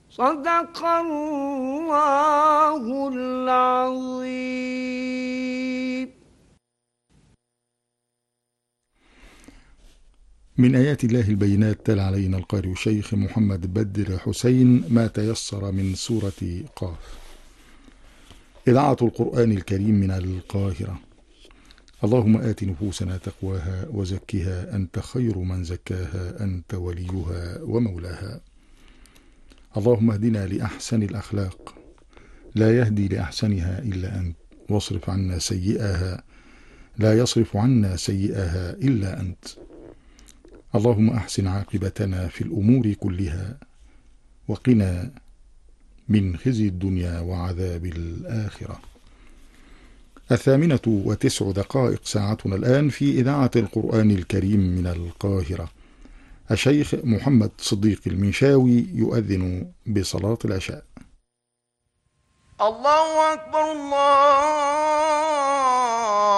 صدق الله العظيم. من آيات الله البينات تلا علينا القارئ الشيخ محمد بدر حسين ما تيسر من سورة قاف. إذاعة القرآن الكريم من القاهرة. اللهم آت نفوسنا تقواها وزكها أنت خير من زكاها أنت وليها ومولاها. اللهم اهدنا لأحسن الأخلاق لا يهدي لأحسنها إلا أنت، واصرف عنا سيئها لا يصرف عنا سيئها إلا أنت. اللهم أحسن عاقبتنا في الأمور كلها وقنا من خزي الدنيا وعذاب الآخرة. 8:09 ساعتنا الآن في إذاعة القرآن الكريم من القاهرة. الشيخ محمد صديق المنشاوي يؤذن بصلاة العشاء. الله أكبر الله